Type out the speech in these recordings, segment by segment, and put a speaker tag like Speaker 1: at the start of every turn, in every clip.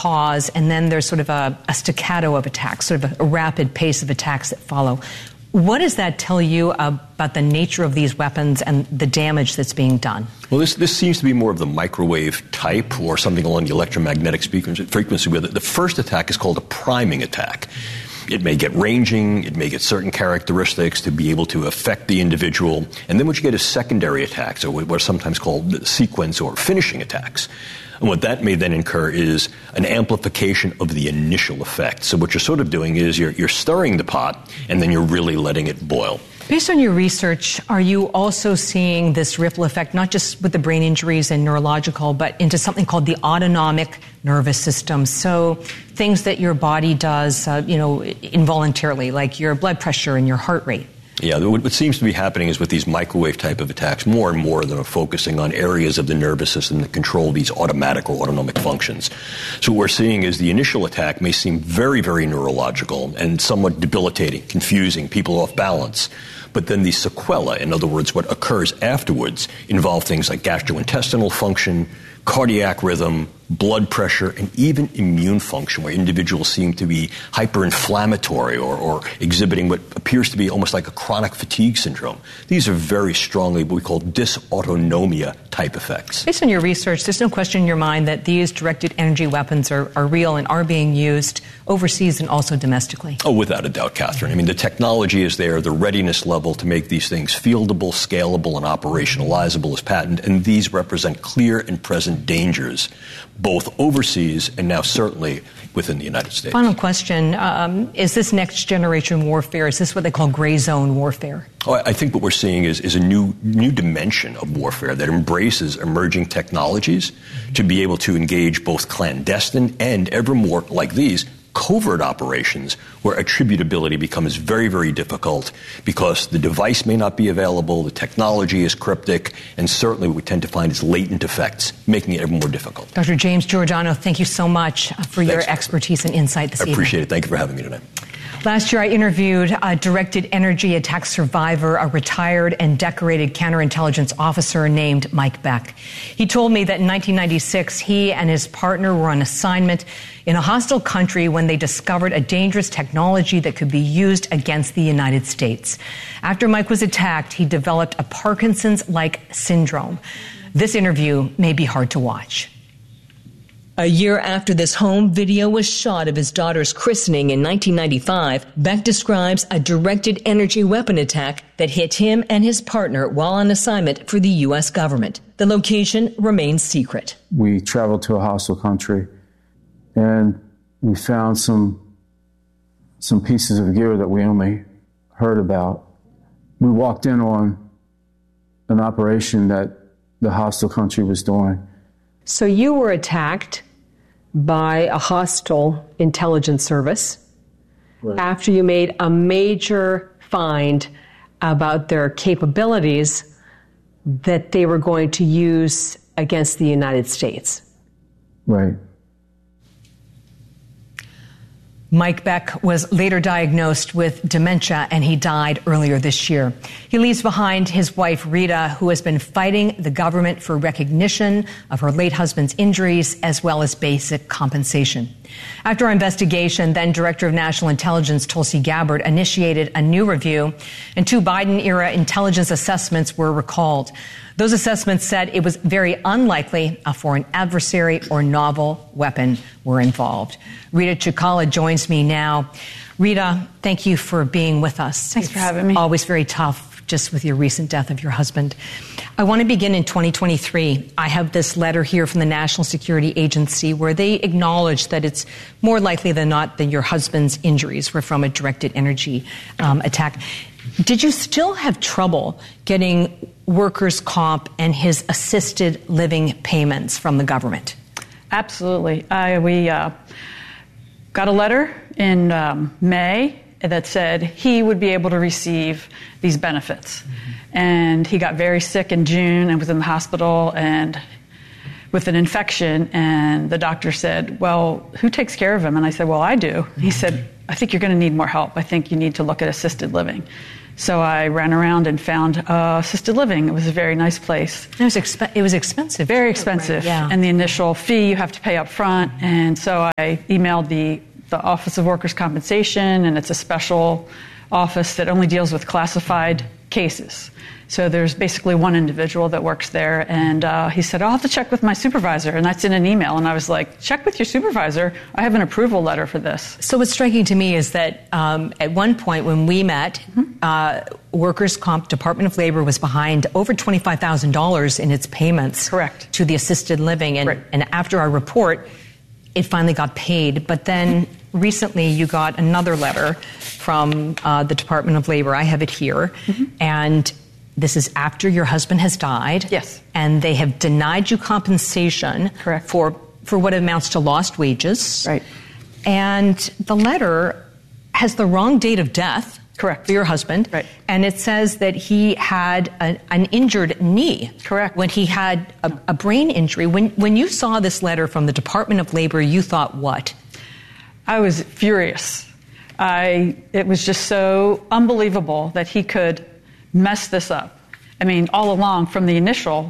Speaker 1: pause, and then there's sort of a staccato of attacks, sort of a rapid pace of attacks that follow. What does that tell you about the nature of these weapons and the damage that's being done?
Speaker 2: Well, this seems to be more of the microwave type or something along the electromagnetic frequency with it. The first attack is called a priming attack. It may get ranging, it may get certain characteristics to be able to affect the individual. And then what you get is secondary attacks, or what are sometimes called sequence or finishing attacks. And what that may then incur is an amplification of the initial effect. So what you're sort of doing is you're stirring the pot, and then you're really letting it boil.
Speaker 1: Based on your research, are you also seeing this ripple effect, not just with the brain injuries and neurological, but into something called the autonomic nervous system? So things that your body does, involuntarily, like your blood pressure and your heart rate.
Speaker 2: Yeah, what seems to be happening is with these microwave type of attacks, more and more of them are focusing on areas of the nervous system that control these automatic or autonomic functions. So what we're seeing is the initial attack may seem very, very neurological and somewhat debilitating, confusing, people off balance. But then the sequela, in other words, what occurs afterwards, involve things like gastrointestinal function, cardiac rhythm, blood pressure, and even immune function, where individuals seem to be hyperinflammatory or exhibiting what appears to be almost like a chronic fatigue syndrome. These are very strongly what we call dysautonomia type effects.
Speaker 1: Based on your research, there's no question in your mind that these directed energy weapons are real and are being used overseas and also domestically.
Speaker 2: Oh, without a doubt, Catherine. I mean, the technology is there, the readiness level to make these things fieldable, scalable, and operationalizable is patent, and these represent clear and present dangers, both overseas and now certainly within the United States.
Speaker 1: Final question. Is this next generation warfare, is this what they call gray zone warfare?
Speaker 2: Oh, I think what we're seeing is a new dimension of warfare that embraces emerging technologies to be able to engage both clandestine and ever more like these covert operations where attributability becomes very, very difficult because the device may not be available, the technology is cryptic, and certainly what we tend to find is latent effects, making it ever more difficult.
Speaker 1: Dr. James Giordano, thank you so much for your expertise and insight this evening.
Speaker 2: I appreciate it. Thank you for having me tonight.
Speaker 1: Last year, I interviewed a directed energy attack survivor, a retired and decorated counterintelligence officer named Mike Beck. He told me that in 1996, he and his partner were on assignment in a hostile country when they discovered a dangerous technology that could be used against the United States. After Mike was attacked, he developed a Parkinson's-like syndrome. This interview may be hard to watch.
Speaker 3: A year after this home video was shot of his daughter's christening in 1995, Beck describes a directed energy weapon attack that hit him and his partner while on assignment for the U.S. government. The location remains secret.
Speaker 4: We traveled to a hostile country, and we found some pieces of gear that we only heard about. We walked in on an operation that the hostile country was doing.
Speaker 5: So you were attacked by a hostile intelligence service after you made a major find about their capabilities that they were going to use against the United States.
Speaker 4: Right.
Speaker 1: Mike Beck was later diagnosed with dementia, and he died earlier this year. He leaves behind his wife, Rita, who has been fighting the government for recognition of her late husband's injuries as well as basic compensation. After our investigation, then Director of National Intelligence Tulsi Gabbard initiated a new review, and 2 Biden-era intelligence assessments were recalled. Those assessments said it was very unlikely a foreign adversary or novel weapon were involved. Rita Chikala joins me now. Rita, thank you for being with us.
Speaker 6: Thanks for having me.
Speaker 1: Always very tough, just with your recent death of your husband. I want to begin in 2023. I have this letter here from the National Security Agency where they acknowledge that it's more likely than not that your husband's injuries were from a directed energy attack. Did you still have trouble getting workers' comp and his assisted living payments from the government?
Speaker 6: Absolutely. We got a letter in May that said he would be able to receive these benefits. Mm-hmm. And he got very sick in June and was in the hospital and with an infection. And the doctor said, well, who takes care of him? And I said, well, I do. He said, I think you're going to need more help. I think you need to look at assisted living. So I ran around and found assisted living. It was a very nice place.
Speaker 1: It was expensive.
Speaker 6: Very expensive.
Speaker 1: Right, yeah.
Speaker 6: And the initial fee you have to pay up front. And so I emailed the Office of Workers' Compensation, and it's a special office that only deals with classified cases. So there's basically one individual that works there, and he said, I'll have to check with my supervisor, and that's in an email. And I was like, check with your supervisor. I have an approval letter for this.
Speaker 1: So what's striking to me is that at one point when we met, Workers' Comp Department of Labor was behind over $25,000 in its payments
Speaker 6: Correct.
Speaker 1: to the assisted living. And,
Speaker 6: Right.
Speaker 1: and after our report, it finally got paid. But then recently you got another letter from the Department of Labor. I have it here. And this is after your husband has died.
Speaker 6: Yes.
Speaker 1: And they have denied you compensation.
Speaker 6: Correct.
Speaker 1: For what amounts to lost wages.
Speaker 6: Right.
Speaker 1: And the letter has the wrong date of death.
Speaker 6: Correct.
Speaker 1: For your husband.
Speaker 6: Right.
Speaker 1: And it says that he had an injured knee.
Speaker 6: Correct.
Speaker 1: When he had a brain injury. When you saw this letter from the Department of Labor, you thought what?
Speaker 6: I was furious. It was just so unbelievable that he could mess this up. I mean, all along from the initial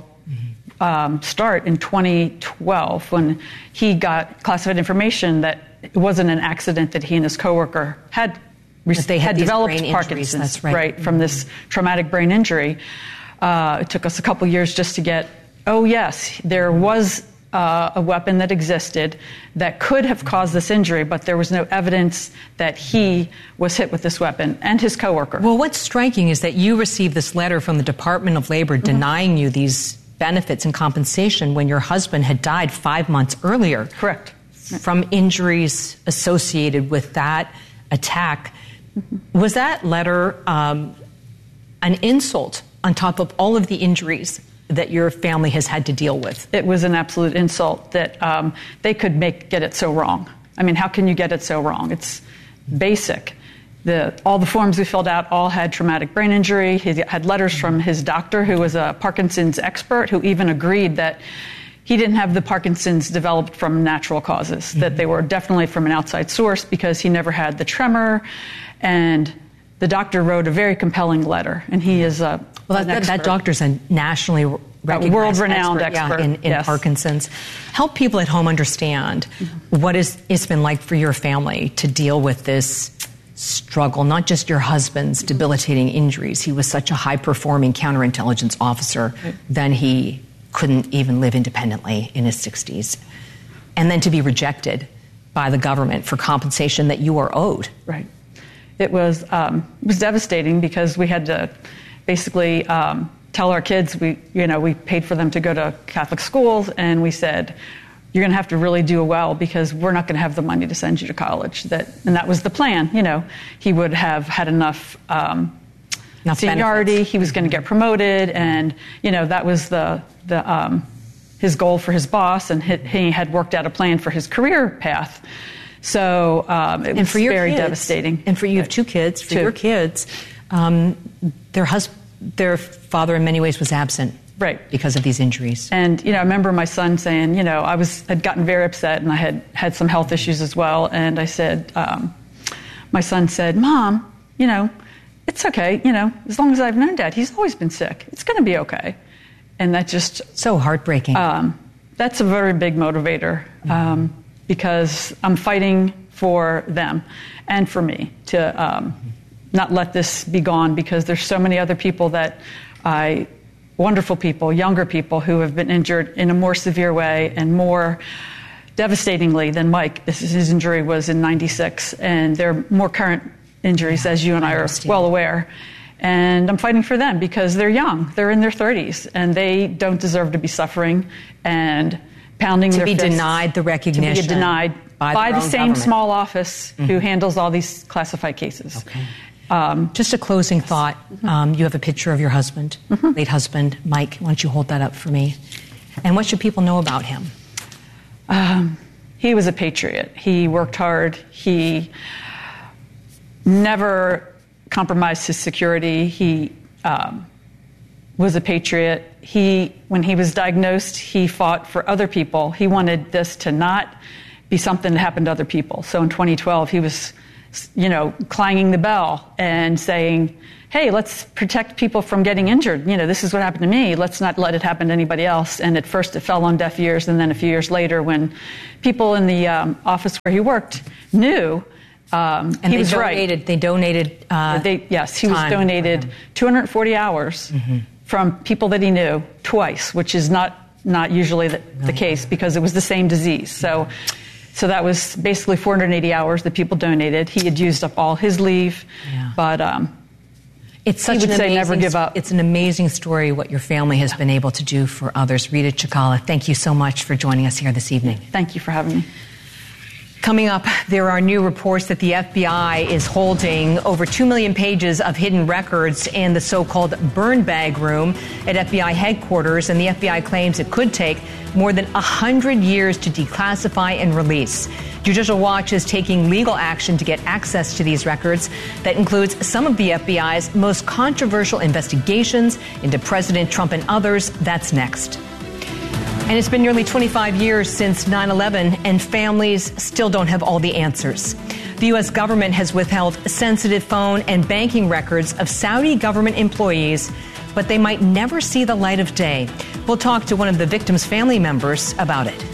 Speaker 6: start in 2012, when he got classified information that it wasn't an accident, that he and his coworker had developed Parkinson's,
Speaker 1: that's right.
Speaker 6: From this traumatic brain injury. It took us a couple years just to get, oh yes, there was a weapon that existed that could have caused this injury, but there was no evidence that he was hit with this weapon and his coworker.
Speaker 1: Well, what's striking is that you received this letter from the Department of Labor denying you these benefits and compensation when your husband had died 5 months earlier.
Speaker 6: Correct.
Speaker 1: From injuries associated with that attack. Was that letter an insult on top of all of the injuries that your family has had to deal with?
Speaker 6: It was an absolute insult that they could get it so wrong. I mean, how can you get it so wrong? It's basic. All the forms we filled out all had traumatic brain injury. He had letters from his doctor, who was a Parkinson's expert, who even agreed that he didn't have the Parkinson's developed from natural causes, that they were definitely from an outside source because he never had the tremor. And the doctor wrote a very compelling letter, and he is
Speaker 1: that doctor's a nationally recognized
Speaker 6: world-renowned expert
Speaker 1: in
Speaker 6: yes.
Speaker 1: Parkinson's. Help people at home understand what it's been like for your family to deal with this struggle, not just your husband's debilitating injuries. He was such a high-performing counterintelligence officer, then he couldn't even live independently in his 60s. And then to be rejected by the government for compensation that you are owed.
Speaker 6: Right. It was devastating because we had to basically tell our kids, we paid for them to go to Catholic schools, and we said, you're going to have to really do well because we're not going to have the money to send you to college. And that was the plan. He would have had enough seniority.
Speaker 1: Benefits.
Speaker 6: He was going to get promoted, and that was his goal for his boss, and he had worked out a plan for his career path. So it was very devastating.
Speaker 1: And for you have 2 kids. For your kids, their father in many ways was absent.
Speaker 6: Right.
Speaker 1: Because of these injuries.
Speaker 6: And, I remember my son saying, I had gotten very upset, and I had some health issues as well. And I said, my son said, Mom, it's okay. As long as I've known Dad, he's always been sick. It's going to be okay. And that just...
Speaker 1: So heartbreaking.
Speaker 6: That's a very big motivator because I'm fighting for them and for me to not let this be gone, because there's so many other people wonderful people, younger people who have been injured in a more severe way and more devastatingly than Mike. His injury was in '96, and there are more current injuries, as you and I are well aware. And I'm fighting for them because they're young. They're in their 30s, and they don't deserve to be suffering and pounding their fists.
Speaker 1: To be denied the recognition.
Speaker 6: To be denied by the same
Speaker 1: government.
Speaker 6: small office who handles all these classified cases.
Speaker 1: Okay. Just a closing thought. You have a picture of your husband, late husband, Mike. Why don't you hold that up for me? And what should people know about him?
Speaker 6: He was a patriot. He worked hard. He never compromised his security. He was a patriot. When he was diagnosed, he fought for other people. He wanted this to not be something that happened to other people. So in 2012, he was clanging the bell and saying, hey, let's protect people from getting injured. This is what happened to me. Let's not let it happen to anybody else. And at first it fell on deaf ears. And then a few years later, when people in the office where he worked knew,
Speaker 1: and
Speaker 6: he was right.
Speaker 1: They donated.
Speaker 6: Yes, he was donated 240 hours from people that he knew twice, which is not usually the case because it was the same disease. So that was basically 480 hours that people donated. He had used up all his leave, but
Speaker 1: it's such
Speaker 6: he would say never give up.
Speaker 1: It's an amazing story what your family has been able to do for others. Rita Cicala, thank you so much for joining us here this evening.
Speaker 6: Thank you for having me.
Speaker 1: Coming up, there are new reports that the FBI is holding over 2 million pages of hidden records in the so-called burn bag room at FBI headquarters, and the FBI claims it could take more than 100 years to declassify and release. Judicial Watch is taking legal action to get access to these records. That includes some of the FBI's most controversial investigations into President Trump and others. That's next. And it's been nearly 25 years since 9/11, and families still don't have all the answers. The U.S. government has withheld sensitive phone and banking records of Saudi government employees, but they might never see the light of day. We'll talk to one of the victims' family members about it.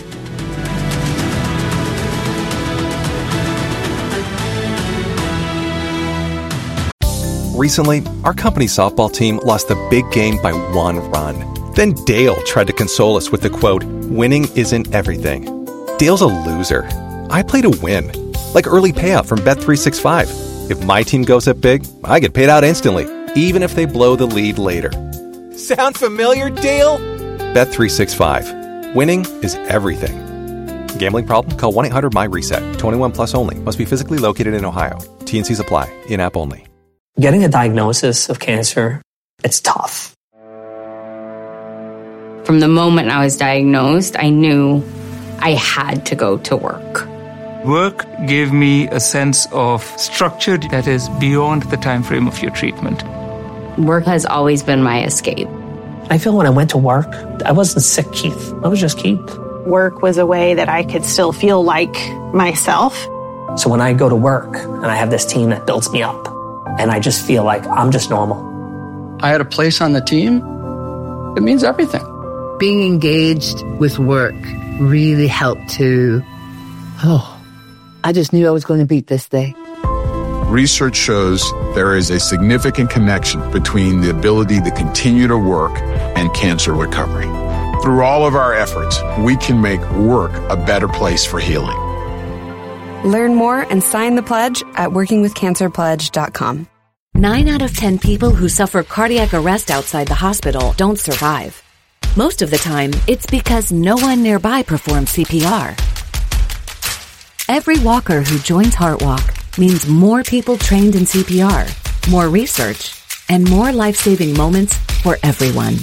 Speaker 7: Recently, our company's softball team lost the big game by 1 run. Then Dale tried to console us with the quote, "Winning isn't everything." Dale's a loser. I play to win, like early payout from Bet365. If my team goes up big, I get paid out instantly, even if they blow the lead later. Sound familiar, Dale? Bet365. Winning is everything. Gambling problem? Call 1-800-MY-RESET. 21 plus only. Must be physically located in Ohio. T&Cs apply. In-app only.
Speaker 8: Getting a diagnosis of cancer, it's tough.
Speaker 9: From the moment I was diagnosed, I knew I had to go to work.
Speaker 10: Work gave me a sense of structure that is beyond the time frame of your treatment.
Speaker 9: Work has always been my escape.
Speaker 8: I feel when I went to work, I wasn't sick Keith. I was just Keith.
Speaker 11: Work was a way that I could still feel like myself.
Speaker 8: So when I go to work and I have this team that builds me up, and I just feel like I'm just normal.
Speaker 12: I had a place on the team. It means everything.
Speaker 13: Being engaged with work really helped to, I just knew I was going to beat this day.
Speaker 14: Research shows there is a significant connection between the ability to continue to work and cancer recovery. Through all of our efforts, we can make work a better place for healing.
Speaker 15: Learn more and sign the pledge at workingwithcancerpledge.com.
Speaker 16: 9 out of 10 people who suffer cardiac arrest outside the hospital don't survive. Most of the time, it's because no one nearby performs CPR. Every walker who joins HeartWalk means more people trained in CPR, more research, and more life-saving moments for everyone.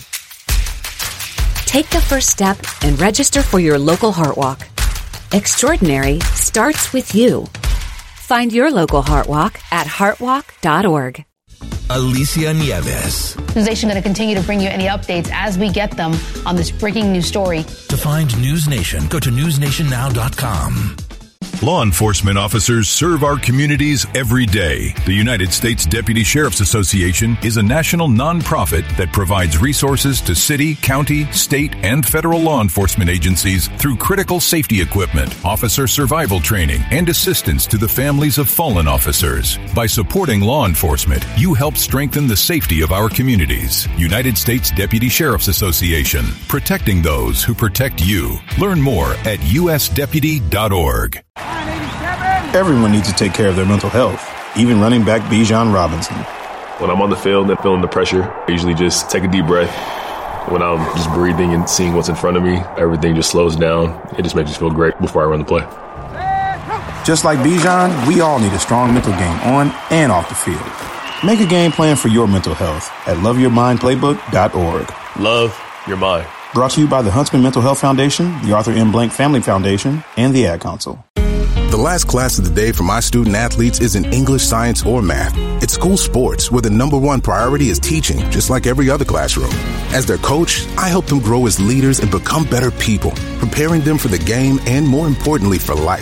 Speaker 16: Take the first step and register for your local HeartWalk. Extraordinary starts with you. Find your local HeartWalk at heartwalk.org.
Speaker 17: Alicia Nieves.
Speaker 18: News Nation going to continue to bring you any updates as we get them on this breaking news story.
Speaker 17: To find News Nation, go to newsnationnow.com.
Speaker 19: Law enforcement officers serve our communities every day. The United States Deputy Sheriff's Association is a national nonprofit that provides resources to city, county, state, and federal law enforcement agencies through critical safety equipment, officer survival training, and assistance to the families of fallen officers. By supporting law enforcement, you help strengthen the safety of our communities. United States Deputy Sheriff's Association, protecting those who protect you. Learn more at usdeputy.org.
Speaker 20: Everyone needs to take care of their mental health, even running back Bijan Robinson.
Speaker 21: When I'm on the field and feeling the pressure, I usually just take a deep breath. When I'm just breathing and seeing what's in front of me, everything just slows down. It just makes me feel great before I run the play.
Speaker 20: Just like Bijan, we all need a strong mental game on and off the field. Make a game plan for your mental health at loveyourmindplaybook.org.
Speaker 21: Love your mind.
Speaker 20: Brought to you by the Huntsman Mental Health Foundation, the Arthur M. Blank Family Foundation, and the Ad Council.
Speaker 22: The last class of the day for my student athletes isn't English, science, or math. It's school sports, where the number one priority is teaching, just like every other classroom. As their coach, I help them grow as leaders and become better people, preparing them for the game and, more importantly, for life.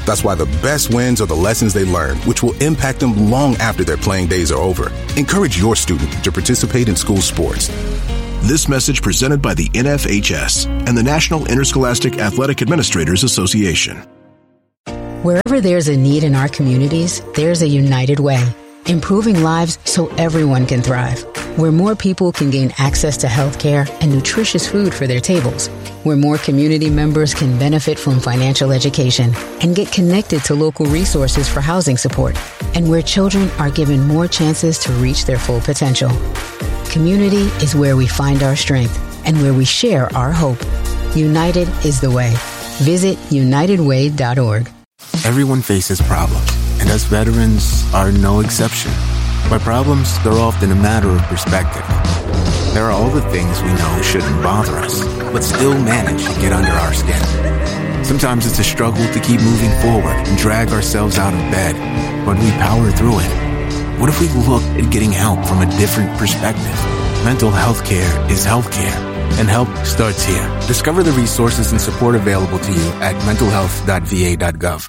Speaker 22: That's why the best wins are the lessons they learn, which will impact them long after their playing days are over. Encourage your student to participate in school sports.
Speaker 17: This message presented by the NFHS and the National Interscholastic Athletic Administrators Association.
Speaker 2: Wherever there's a need in our communities, there's a United Way. Improving lives so everyone can thrive. Where more people can gain access to health care and nutritious food for their tables. Where more community members can benefit from financial education and get connected to local resources for housing support. And where children are given more chances to reach their full potential. Community is where we find our strength and where we share our hope. United is the way. Visit unitedway.org.
Speaker 3: Everyone faces problems, and us veterans are no exception. But problems, they're often a matter of perspective. There are all the things we know shouldn't bother us, but still manage to get under our skin. Sometimes it's a struggle to keep moving forward and drag ourselves out of bed, but we power through it. What if we looked at getting help from a different perspective? Mental health care is health care, and help starts here. Discover the resources and support available to you at mentalhealth.va.gov.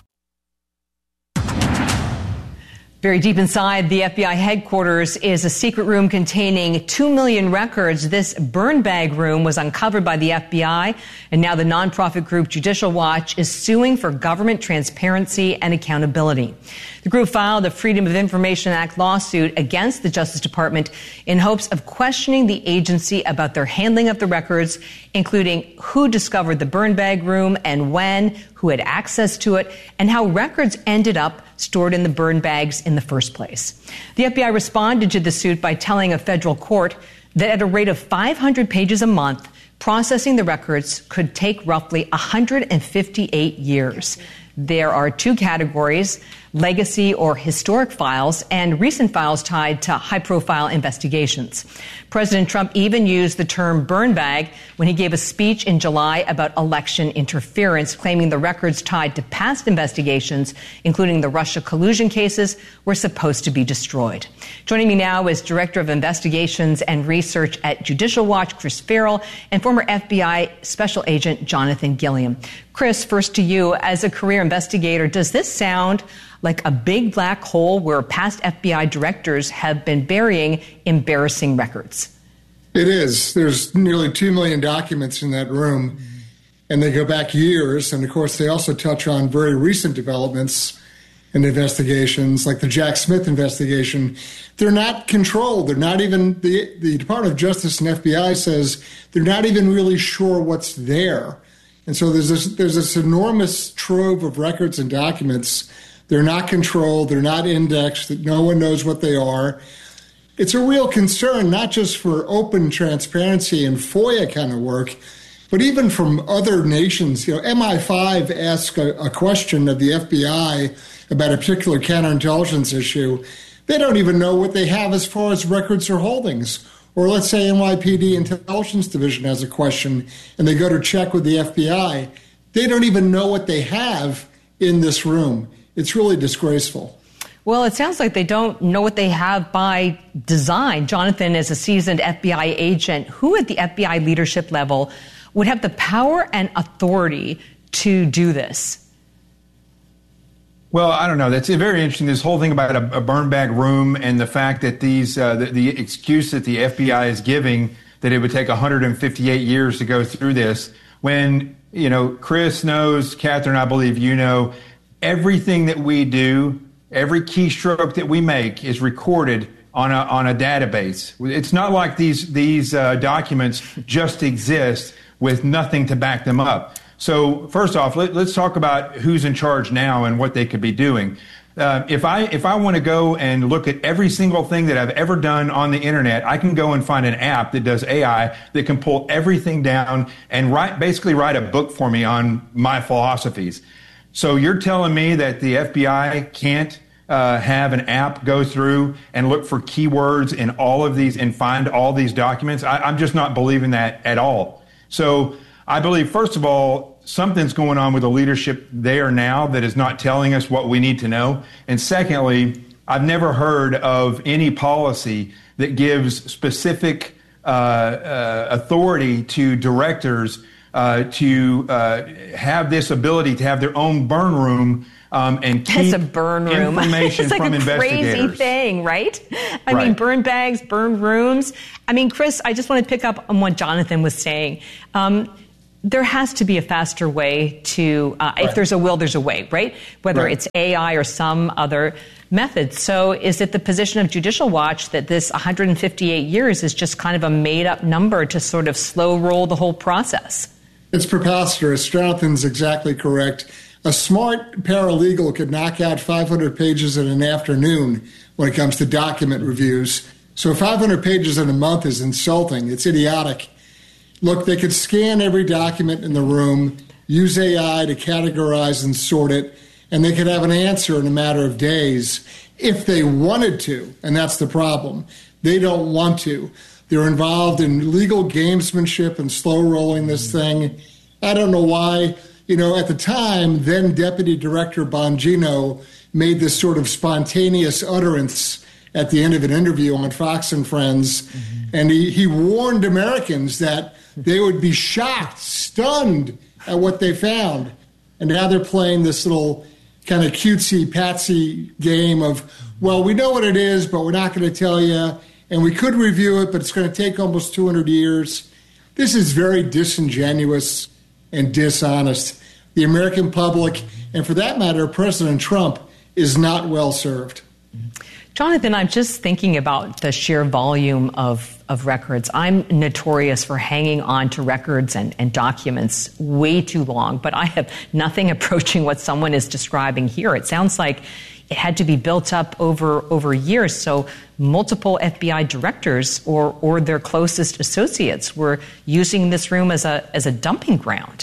Speaker 1: Very deep inside the FBI headquarters is a secret room containing 2 million records. This burn bag room was uncovered by the FBI, and now the nonprofit group Judicial Watch is suing for government transparency and accountability. The group filed a Freedom of Information Act lawsuit against the Justice Department in hopes of questioning the agency about their handling of the records, including who discovered the burn bag room and when, who had access to it, and how records ended up stored in the burn bags in the first place. The FBI responded to the suit by telling a federal court that at a rate of 500 pages a month, processing the records could take roughly 158 years. There are two categories: legacy or historic files and recent files tied to high-profile investigations. President Trump even used the term burn bag when he gave a speech in July about election interference, claiming the records tied to past investigations, including the Russia collusion cases, were supposed to be destroyed. Joining me now is Director of Investigations and Research at Judicial Watch, Chris Farrell, and former FBI Special Agent Jonathan Gilliam. Chris, first to you. As a career investigator, does this sound like a big black hole where past FBI directors have been burying embarrassing records?
Speaker 23: It is. There's nearly 2 million documents in that room, and they go back years. And of course, they also touch on very recent developments and investigations, like the Jack Smith investigation. They're not controlled. They're not even, the Department of Justice and FBI says they're not even really sure what's there. And so there's this enormous trove of records and documents. They're not controlled. They're not indexed. That no one knows what they are. It's a real concern, not just for open transparency and FOIA kind of work, but even from other nations. You know, MI5 asked a question of the FBI about a particular counterintelligence issue. They don't even know what they have as far as records or holdings. Or let's say NYPD Intelligence Division has a question and they go to check with the FBI. They don't even know what they have in this room. It's really disgraceful.
Speaker 1: Well, it sounds like they don't know what they have by design. Jonathan, as a seasoned FBI agent, who at the FBI leadership level would have the power and authority to do this?
Speaker 24: Well, I don't know. That's very interesting, this whole thing about a burn bag room and the fact that these the excuse that the FBI is giving that it would take 158 years to go through this, when, you know, Chris knows, Catherine, I believe you know, everything that we do, every keystroke that we make is recorded on a database. It's not like these documents just exist with nothing to back them up. So first off, let's talk about who's in charge now and what they could be doing. If I want to go and look at every single thing that I've ever done on the internet, I can go and find an app that does AI that can pull everything down and basically write a book for me on my philosophies. So you're telling me that the FBI can't have an app go through and look for keywords in all of these and find all these documents? I'm just not believing that at all. So I believe, first of all, something's going on with the leadership there now that is not telling us what we need to know. And secondly, I've never heard of any policy that gives specific authority to directors to have this ability to have their own burn room and keep
Speaker 1: it's a burn room.
Speaker 24: information
Speaker 1: it's like
Speaker 24: from
Speaker 1: a
Speaker 24: investigators.
Speaker 1: Crazy thing, right? I mean, burn bags, burn rooms. I mean, Chris, I just want to pick up on what Jonathan was saying. There has to be a faster way to, if there's a will, there's a way, right? Whether it's AI or some other method. So is it the position of Judicial Watch that this 158 years is just kind of a made-up number to sort of slow roll the whole process?
Speaker 23: It's preposterous. Jonathan's exactly correct. A smart paralegal could knock out 500 pages in an afternoon when it comes to document reviews. So 500 pages in a month is insulting. It's idiotic. Look, they could scan every document in the room, use AI to categorize and sort it, and they could have an answer in a matter of days if they wanted to, and that's the problem. They don't want to. They're involved in legal gamesmanship and slow rolling this thing. I don't know why. At the time, then Deputy Director Bongino made this sort of spontaneous utterance at the end of an interview on Fox and Friends, and he warned Americans that they would be shocked, stunned at what they found. And now they're playing this little kind of cutesy-patsy game of, well, we know what it is, but we're not going to tell you. And we could review it, but it's going to take almost 200 years. This is very disingenuous and dishonest. The American public, and for that matter, President Trump, is not well served.
Speaker 1: Jonathan, I'm just thinking about the sheer volume of records. I'm notorious for hanging on to records and documents way too long, but I have nothing approaching what someone is describing here. It sounds like it had to be built up over years. So multiple FBI directors or their closest associates were using this room as a dumping ground.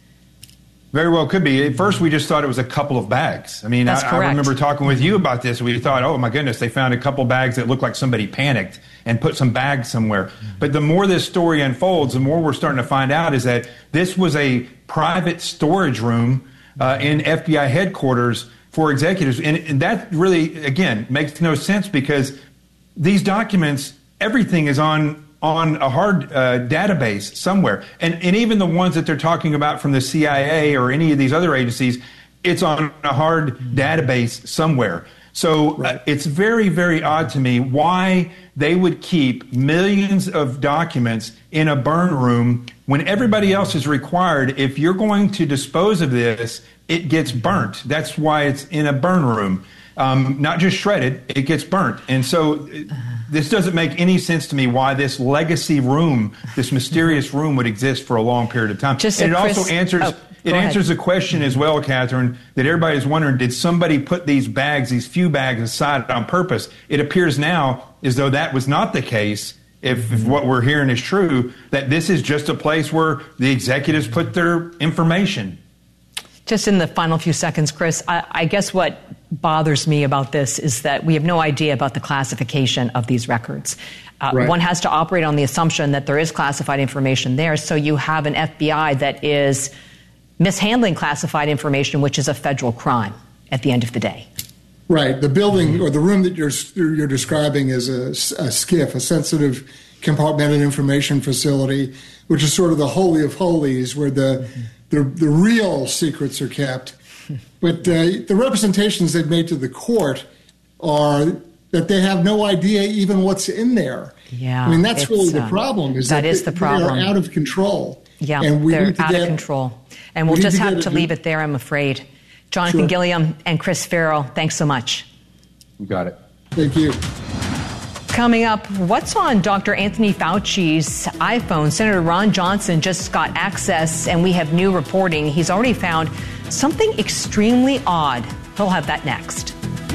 Speaker 24: Very well could be. At first, we just thought it was a couple of bags. I mean, I remember talking with you about this. We thought, oh, my goodness, they found a couple bags that looked like somebody panicked and put some bags somewhere. But the more this story unfolds, the more we're starting to find out is that this was a private storage room in FBI headquarters for executives. And that really, again, makes no sense because these documents, everything is on a hard database somewhere. And even the ones that they're talking about from the CIA or any of these other agencies, it's on a hard database somewhere. So it's very, very odd to me why they would keep millions of documents in a burn room when everybody else is required. If you're going to dispose of this, it gets burnt. That's why it's in a burn room. Not just shredded, it gets burnt. And so this doesn't make any sense to me why this legacy room, this mysterious room would exist for a long period of time. And it also answers the question as well, Catherine, that everybody's wondering, did somebody put these bags, these few bags aside on purpose? It appears now as though that was not the case, if what we're hearing is true, that this is just a place where the executives put their information.
Speaker 1: Just in the final few seconds, Chris, I guess what bothers me about this is that we have no idea about the classification of these records. One has to operate on the assumption that there is classified information there, so you have an FBI that is mishandling classified information, which is a federal crime at the end of the day.
Speaker 23: Right. The building or the room that you're describing is a SCIF, a sensitive compartmented information facility, which is sort of the holy of holies where the real secrets are kept. But the representations they've made to the court are that they have no idea even what's in there.
Speaker 1: Yeah,
Speaker 23: I mean, that's really the problem. That
Speaker 1: is the problem.
Speaker 23: They are out of control.
Speaker 1: Yeah,
Speaker 23: and
Speaker 1: they're out of control. And we'll just have to leave it there, I'm afraid. Jonathan Gilliam and Chris Farrell, thanks so much.
Speaker 24: You got it.
Speaker 23: Thank you.
Speaker 1: Coming up, what's on Dr. Anthony Fauci's iPhone? Senator Ron Johnson just got access, and we have new reporting. He's already found something extremely odd. He'll have that next.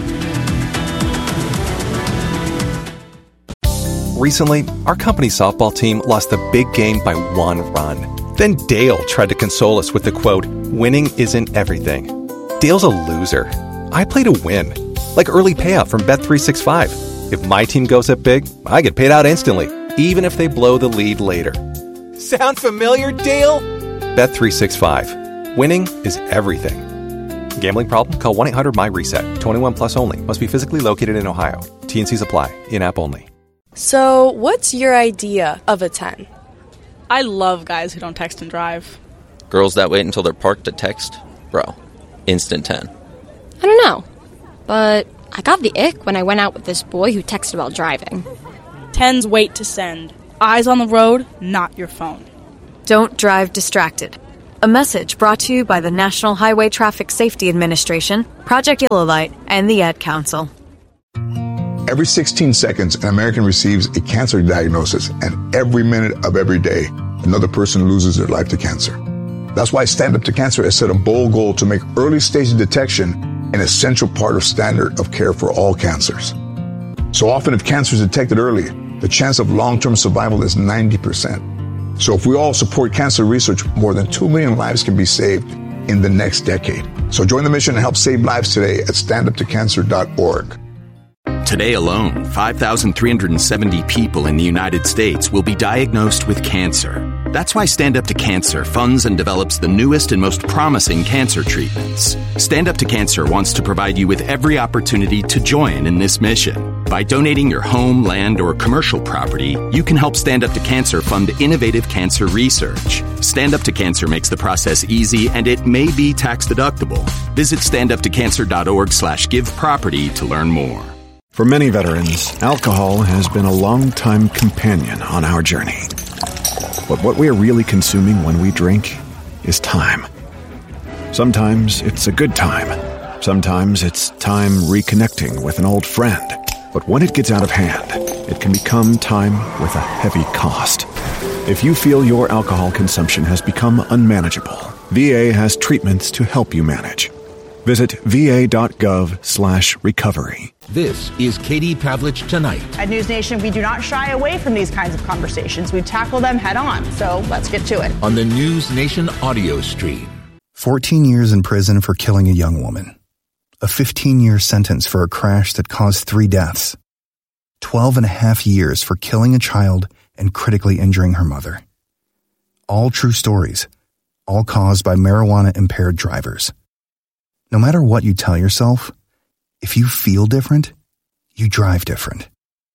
Speaker 4: Recently, our company's softball team lost the big game by 1 run. Then Dale tried to console us with the quote, "Winning isn't everything." Dale's a loser. I play to win, like early payout from Bet365. If my team goes up big, I get paid out instantly, even if they blow the lead later. Sound familiar, Dale? Bet365. Winning is everything. Gambling problem? Call 1-800-MY-RESET. 21 plus only. Must be physically located in Ohio. T&Cs apply. In-app only.
Speaker 5: So, what's your idea of a 10? I love guys who don't text and drive.
Speaker 6: Girls that wait until they're parked to text? Bro, instant 10. I don't know, but I got the ick when I went out with this boy who texted while driving.
Speaker 5: 10's wait to send. Eyes on the road, not your phone.
Speaker 7: Don't drive distracted. A message brought to you by the National Highway Traffic Safety Administration, Project Yellow Light, and the Ad Council.
Speaker 14: Every 16 seconds, an American receives a cancer diagnosis, and every minute of every day, another person loses their life to cancer. That's why Stand Up to Cancer has set a bold goal to make early stage detection an essential part of standard of care for all cancers. So often, if cancer is detected early, the chance of long-term survival is 90%. So if we all support cancer research, more than 2 million lives can be saved in the next decade. So join the mission and help save lives today at standuptocancer.org.
Speaker 9: Today alone, 5,370 people in the United States will be diagnosed with cancer. That's why Stand Up to Cancer funds and develops the newest and most promising cancer treatments. Stand Up to Cancer wants to provide you with every opportunity to join in this mission. By donating your home, land, or commercial property, you can help Stand Up to Cancer fund innovative cancer research. Stand Up to Cancer makes the process easy, and it may be tax deductible. Visit standuptocancer.org/giveproperty to learn more.
Speaker 10: For many veterans, alcohol has been a long-time companion on our journey. But what we are really consuming when we drink is time. Sometimes it's a good time. Sometimes it's time reconnecting with an old friend. But when it gets out of hand, it can become time with a heavy cost. If you feel your alcohol consumption has become unmanageable, VA has treatments to help you manage. Visit va.gov/recovery.
Speaker 25: This is Katie Pavlich Tonight.
Speaker 26: At News Nation, we do not shy away from these kinds of conversations. We tackle them head on. So let's get to it.
Speaker 25: On the News Nation audio stream.
Speaker 27: 14 years in prison for killing a young woman. A 15-year sentence for a crash that caused 3 deaths. 12 and a half years for killing a child and critically injuring her mother. All true stories. All caused by marijuana-impaired drivers. No matter what you tell yourself, if you feel different, you drive different.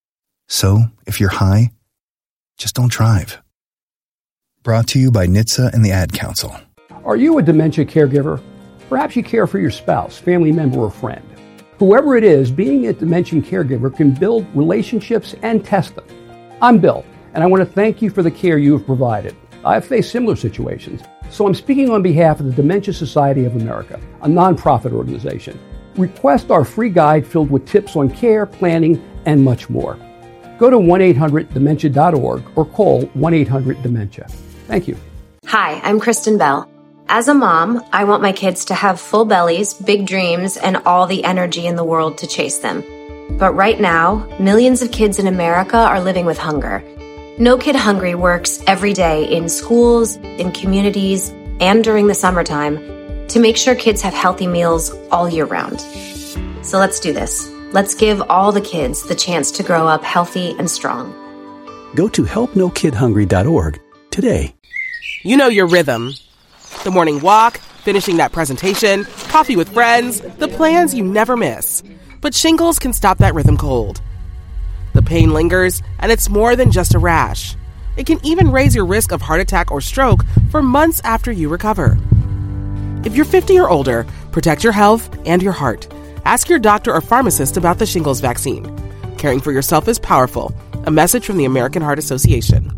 Speaker 27: So, if you're high, just don't drive. Brought to you by NHTSA and the Ad Council.
Speaker 28: Are you a dementia caregiver? Perhaps you care for your spouse, family member, or friend. Whoever it is, being a dementia caregiver can build relationships and test them. I'm Bill, and I want to thank you for the care you have provided. I've faced similar situations, so I'm speaking on behalf of the Dementia Society of America, a nonprofit organization. Request our free guide filled with tips on care, planning, and much more. Go to 1-800-DEMENTIA.org or call 1-800-DEMENTIA. Thank you.
Speaker 29: Hi, I'm Kristen Bell. As a mom, I want my kids to have full bellies, big dreams, and all the energy in the world to chase them. But right now, millions of kids in America are living with hunger. No Kid Hungry works every day in schools, in communities, and during the summertime to make sure kids have healthy meals all year round. So let's do this. Let's give all the kids the chance to grow up healthy and strong.
Speaker 30: Go to helpnokidhungry.org today.
Speaker 31: You know your rhythm. The morning walk, finishing that presentation, coffee with friends, the plans you never miss. But shingles can stop that rhythm cold. The pain lingers, and it's more than just a rash. It can even raise your risk of heart attack or stroke for months after you recover. If you're 50 or older, protect your health and your heart. Ask your doctor or pharmacist about the shingles vaccine. Caring for yourself is powerful. A message from the American Heart Association.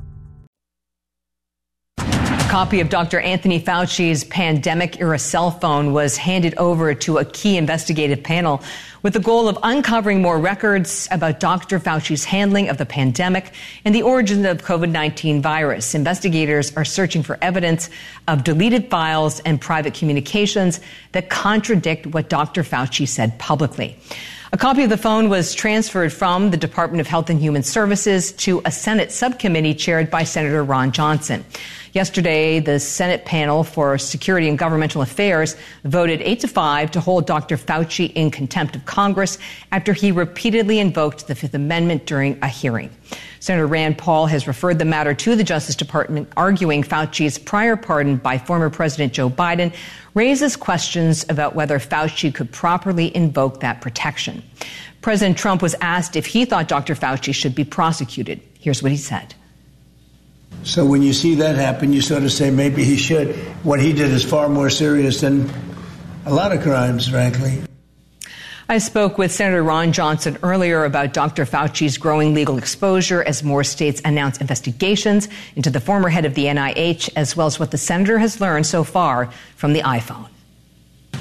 Speaker 1: A copy of Dr. Anthony Fauci's pandemic-era cell phone was handed over to a key investigative panel with the goal of uncovering more records about Dr. Fauci's handling of the pandemic and the origin of COVID-19 virus. Investigators are searching for evidence of deleted files and private communications that contradict what Dr. Fauci said publicly. A copy of the phone was transferred from the Department of Health and Human Services to a Senate subcommittee chaired by Senator Ron Johnson. Yesterday, the Senate panel for Security and Governmental Affairs voted 8-5 to hold Dr. Fauci in contempt of Congress after he repeatedly invoked the Fifth Amendment during a hearing. Senator Rand Paul has referred the matter to the Justice Department, arguing Fauci's prior pardon by former President Joe Biden raises questions about whether Fauci could properly invoke that protection. President Trump was asked if he thought Dr. Fauci should be prosecuted. Here's what he said.
Speaker 32: So when you see that happen, you sort of say maybe he should. What he did is far more serious than a lot of crimes, frankly.
Speaker 1: I spoke with Senator Ron Johnson earlier about Dr. Fauci's growing legal exposure as more states announce investigations into the former head of the NIH, as well as what the senator has learned so far from the iPhone.